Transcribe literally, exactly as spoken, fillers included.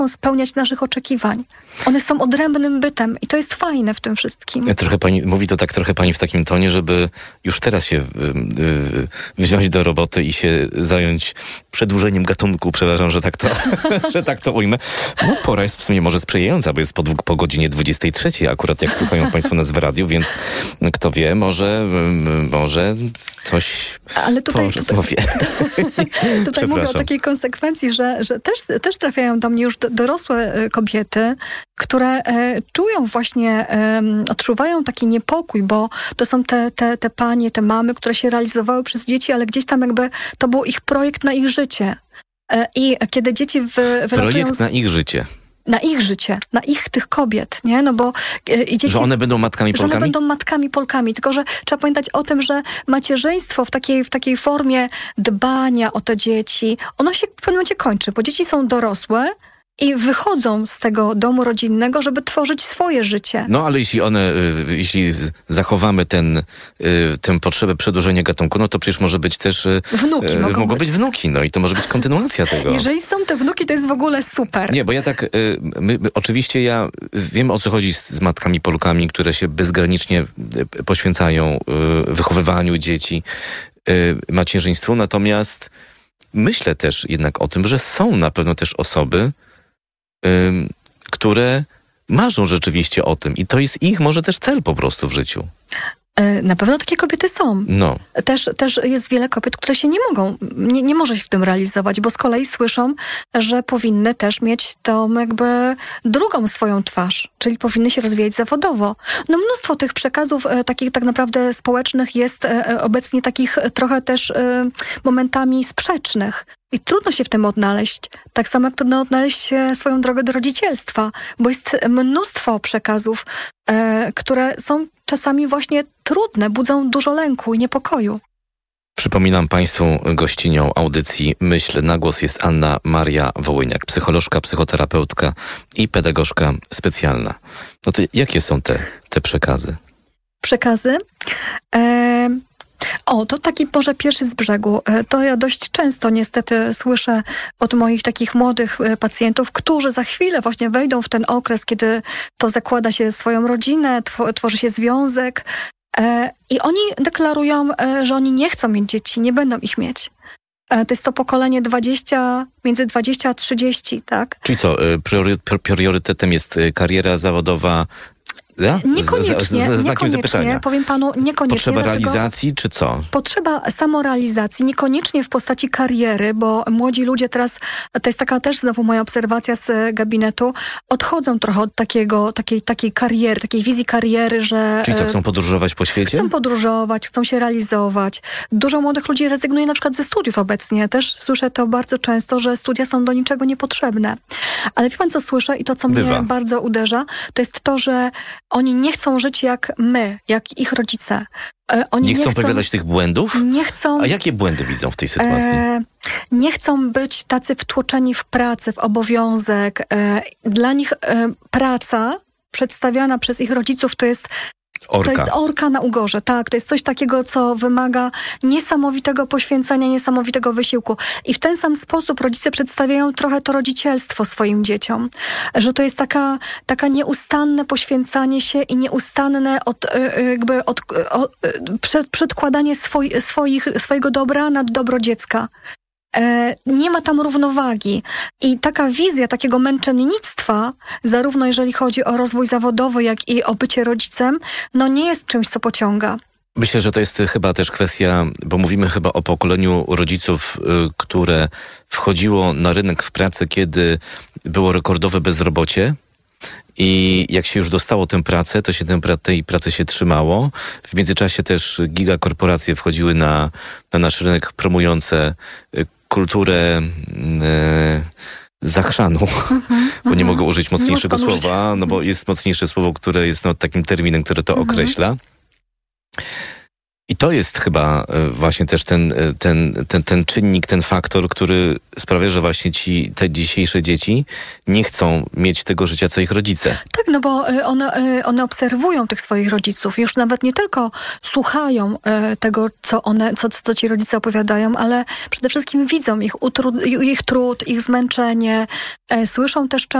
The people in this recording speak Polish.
spełniać naszych oczekiwań. One są odrębnym bytem i to jest fajne w tym wszystkim. Trochę pani, mówi to tak trochę pani w takim tonie, żeby już teraz się y, y, wziąć do roboty i się zająć przedłużeniem gatunku, przepraszam, że tak to, że tak to ujmę. No pora jest w sumie może sprzyjająca, bo jest po, po godzinie dwudziestej trzeciej, akurat jak słuchają państwo nas w radiu, więc kto wie, może, może coś Ale tutaj, po rozmowie. Tutaj, tutaj mówię o takiej konsekwencji, że, że też, też trafiają do mnie już do, dorosłe kobiety, które e, czują właśnie, e, odczuwają taki niepokój, bo to są te, te, te panie, te mamy, które się realizowały przez dzieci, ale gdzieś tam jakby to był ich projekt na ich życie. E, I kiedy dzieci wy, wylatują... Projekt na ich życie. Na ich życie, na ich tych kobiet, nie? No bo e, i dzieci, że one będą matkami Polkami? Że one będą matkami Polkami, tylko że trzeba pamiętać o tym, że macierzyństwo w takiej, w takiej formie dbania o te dzieci, ono się w pewnym momencie kończy, bo dzieci są dorosłe i wychodzą z tego domu rodzinnego, żeby tworzyć swoje życie. No ale jeśli one, jeśli zachowamy ten, tę potrzebę przedłużenia gatunku, no to przecież może być też... Wnuki mogą, mogą być. być wnuki, no i to może być kontynuacja tego. Jeżeli są te wnuki, to jest w ogóle super. Nie, bo ja tak, my, my, oczywiście ja wiem, o co chodzi z, z matkami Polkami, które się bezgranicznie poświęcają wychowywaniu dzieci, macierzyństwu, natomiast myślę też jednak o tym, że są na pewno też osoby, Ym, które marzą rzeczywiście o tym i to jest ich może też cel po prostu w życiu. Na pewno takie kobiety są. No. Też, też jest wiele kobiet, które się nie mogą, nie, nie może się w tym realizować, bo z kolei słyszą, że powinny też mieć tą jakby drugą swoją twarz, czyli powinny się rozwijać zawodowo. No mnóstwo tych przekazów e, takich tak naprawdę społecznych jest e, obecnie takich trochę też e, momentami sprzecznych. I trudno się w tym odnaleźć. Tak samo jak trudno odnaleźć swoją drogę do rodzicielstwa, bo jest mnóstwo przekazów, e, które są czasami właśnie trudne, budzą dużo lęku i niepokoju. Przypominam państwu, gościnią audycji Myśl na głos jest Anna Maria Wołyniak, psycholożka, psychoterapeutka i pedagogzka specjalna. No to jakie są te, te przekazy? Przekazy? E- O, to taki może pierwszy z brzegu. To ja dość często niestety słyszę od moich takich młodych pacjentów, którzy za chwilę właśnie wejdą w ten okres, kiedy to zakłada się swoją rodzinę, tw- tworzy się związek e, i oni deklarują, e, że oni nie chcą mieć dzieci, nie będą ich mieć. E, to jest to pokolenie dwadzieścia, między dwadzieścia a trzydzieści, tak? Czyli co, priory, priorytetem jest kariera zawodowa? Ja? Niekoniecznie, z, z, z znakiem niekoniecznie, zapytania. Powiem panu, niekoniecznie. Potrzeba realizacji, czy co? Potrzeba samorealizacji, niekoniecznie w postaci kariery, bo młodzi ludzie teraz, to jest taka też znowu moja obserwacja z gabinetu, odchodzą trochę od takiego, takiej, takiej kariery, takiej wizji kariery, że... Czyli co, chcą podróżować po świecie? Chcą podróżować, chcą się realizować. Dużo młodych ludzi rezygnuje na przykład ze studiów obecnie. Też słyszę to bardzo często, że studia są do niczego niepotrzebne. Ale wie pan, co słyszę i to, co Bywa. mnie bardzo uderza, to jest to, że oni nie chcą żyć jak my, jak ich rodzice. Oni nie chcą nie chcą powiadać tych błędów? Nie chcą. A jakie błędy widzą w tej sytuacji? E, nie chcą być tacy wtłoczeni w pracę, w obowiązek. E, dla nich e, praca przedstawiana przez ich rodziców to jest Orka. To jest orka na ugorze, tak. To jest coś takiego, co wymaga niesamowitego poświęcenia, niesamowitego wysiłku. I w ten sam sposób rodzice przedstawiają trochę to rodzicielstwo swoim dzieciom. Że to jest taka, taka nieustanne poświęcanie się i nieustanne od, jakby od, od, przed, przedkładanie swoi, swoich, swojego dobra nad dobro dziecka. E, nie ma tam równowagi. I taka wizja takiego męczennictwa, zarówno jeżeli chodzi o rozwój zawodowy, jak i o bycie rodzicem, no nie jest czymś, co pociąga. Myślę, że to jest chyba też kwestia, bo mówimy chyba o pokoleniu rodziców, y, które wchodziło na rynek w pracy, kiedy było rekordowe bezrobocie. I jak się już dostało tę pracę, to się tę, tej pracy się trzymało. W międzyczasie też gigakorporacje wchodziły na, na nasz rynek, promujące y, kulturę y, zachrzanu, mm-hmm, bo nie mm-hmm. mogę użyć mocniejszego słowa, no bo jest mocniejsze słowo, które jest no, takim terminem, które to mm-hmm. określa. I to jest chyba właśnie też ten, ten, ten, ten czynnik, ten faktor, który sprawia, że właśnie ci, te dzisiejsze dzieci nie chcą mieć tego życia, co ich rodzice. Tak, no bo one, one obserwują tych swoich rodziców. Już nawet nie tylko słuchają tego, co, one, co, co ci rodzice opowiadają, ale przede wszystkim widzą ich, utrud, ich trud, ich zmęczenie. Słyszą też